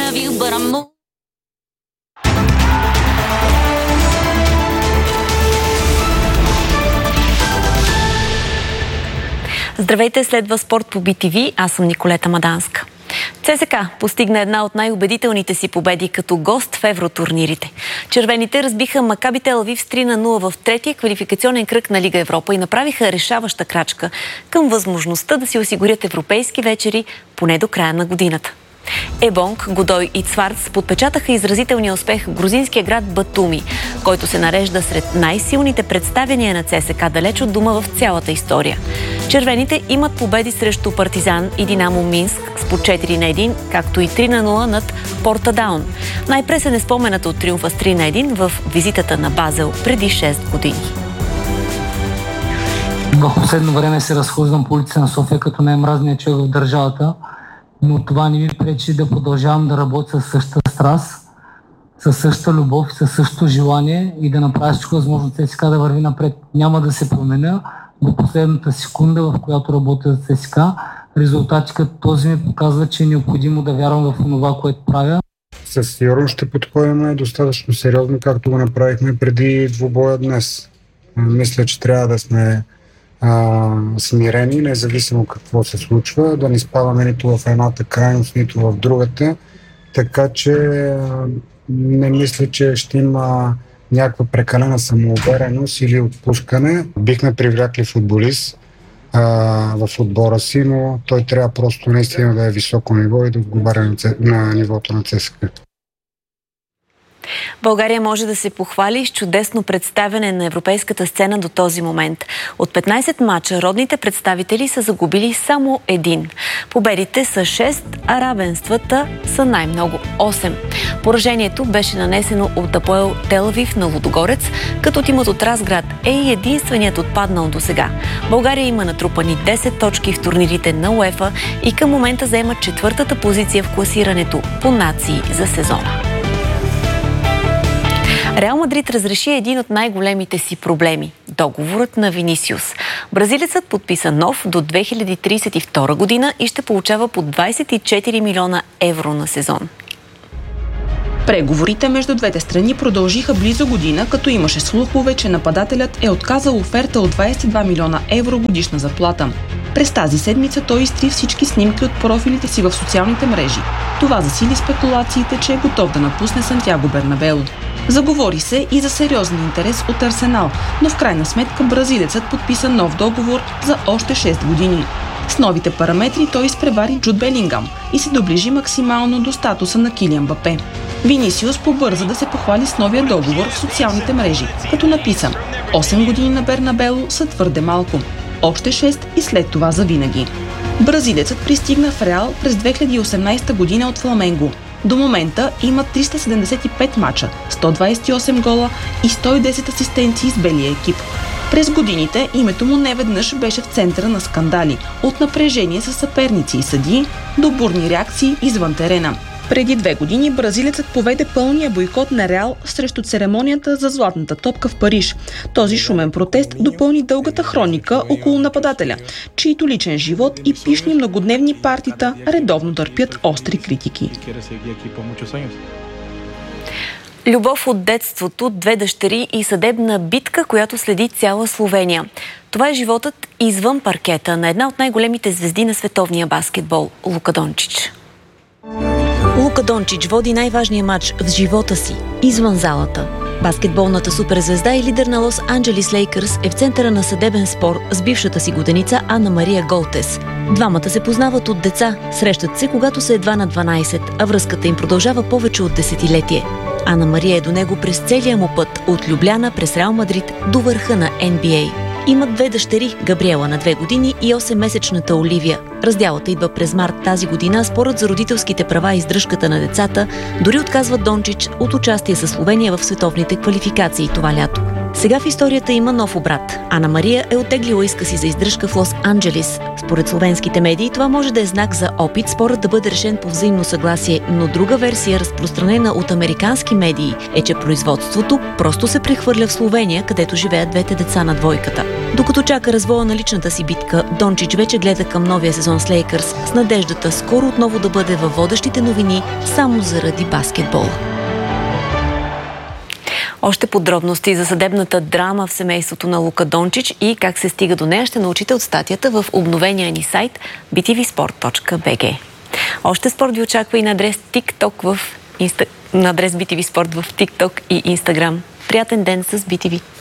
of you, but I'm moving. Здравейте, следва спорт по BTV. Аз съм Николета Маданска. ЦСКА постигна една от най-убедителните си победи като гост в евротурнирите. Червените разбиха Макаби Тел Авив с 3-0 в третия квалификационен кръг на Лига Европа и направиха решаваща крачка към възможността да си осигурят европейски вечери поне до края на годината. Ебонг, Годой и Цварц подпечатаха изразителния успех в грузинския град Батуми, който се нарежда сред най-силните представяния на ЦСКА далеч от дома в цялата история. Червените имат победи срещу Партизан и Динамо Минск с по 4-1, както и 3-0 над Порта Даун. Най-пресен е спомената от триумфа с 3-1 в визитата на Базел преди 6 години. В последно време се разхождам по улица на София като най-мразният човек в държавата, но това не ми пречи да продължавам да работя със същата страст, със същата любов, със същото желание и да направя всичко възможно ЦСКА да върви напред. Няма да се променя до последната секунда, в която работя за ЦСКА. Резултати като този ми показва, че е необходимо да вярвам в това, което правя. Със сигурност ще подходим достатъчно сериозно, както го направихме преди двубоя днес. Мисля, че трябва да сме смирени, независимо какво се случва, да не изпадаме нито в едната крайност, нито в другата. Така че не мисля, че ще има някаква прекалена самоувереност или отпускане. Бихме привлякли футболист в отбора си, но той трябва просто наистина да е високо ниво и да отговаря на нивото на ЦСКА. България може да се похвали с чудесно представяне на европейската сцена до този момент. От 15 мача родните представители са загубили само един. Победите са 6, а равенствата са най-много 8. Поражението беше нанесено от Апоел Тел Авив на Лудогорец, като тимът от Разград е и единственият отпаднал до сега. България има натрупани 10 точки в турнирите на УЕФА и към момента заема 4-та позиция в класирането по нации за сезона. Реал Мадрид разреши един от най-големите си проблеми – договорът на Винисиус. Бразилецът подписа нов до 2032 година и ще получава по 24 милиона евро на сезон. Преговорите между двете страни продължиха близо година, като имаше слухове, че нападателят е отказал оферта от 22 милиона евро годишна заплата. През тази седмица той изтри всички снимки от профилите си в социалните мрежи. Това засили спекулациите, че е готов да напусне Сантьяго Бернабеу. Заговори се и за сериозен интерес от Арсенал, но в крайна сметка бразилецът подписа нов договор за още 6 години. С новите параметри той изпревари Джуд Белингам и се доближи максимално до статуса на Килиан Мбапе. Винисиус побърза да се похвали с новия договор в социалните мрежи, като написа: 8 години на Бернабеу са твърде малко. Още 6 и след това завинаги. Бразилецът пристигна в Реал през 2018 година от Фламенго. До момента има 375 мача, 128 гола и 110 асистенции с белия екип. През годините името му неведнъж беше в центъра на скандали, от напрежение с съперници и съдии до бурни реакции извън терена. Преди 2 години бразилецът поведе пълния бойкот на Реал срещу церемонията за златната топка в Париж. Този шумен протест допълни дългата хроника около нападателя, чието личен живот и пишни многодневни партита редовно търпят остри критики. Любов от детството, 2 дъщери и съдебна битка, която следи цяла Словения. Това е животът извън паркета на една от най-големите звезди на световния баскетбол – Лука Дончич. Лука Дончич води най-важния матч в живота си, извън залата. Баскетболната суперзвезда и лидер на Лос Анджелис Лейкърс е в центъра на съдебен спор с бившата си годеница Ана Мария Голтес. Двамата се познават от деца, срещат се, когато са едва на 12, а връзката им продължава повече от десетилетие. Ана Мария е до него през целия му път, от Любляна през Реал Мадрид до върха на NBA. Имат 2 дъщери, Габриела на 2 години и 8-месечната Оливия. Разделата идва през март тази година, спорът за родителските права и издръжката на децата дори отказва Дончич от участие със Словения в световните квалификации това лято. Сега в историята има нов обрат. Ана Мария е оттеглила иска си за издръжка в Лос-Анджелис. Според словенските медии това може да е знак за опит спорът да бъде решен по взаимно съгласие, но друга версия, разпространена от американски медии, е, че производството просто се прехвърля в Словения, където живеят двете деца на двойката. Докато чака развоя на личната си битка, Дончич вече гледа към новия сезон с Лейкърс с надеждата скоро отново да бъде във водещите новини само заради баскетбола. Още подробности за съдебната драма в семейството на Лука Дончич и как се стига до нея ще научите от статията в обновения ни сайт btvsport.bg. Още спорт ви очаква и на адрес TikTok на адрес BTV Sport в TikTok и Instagram. Приятен ден с BTV!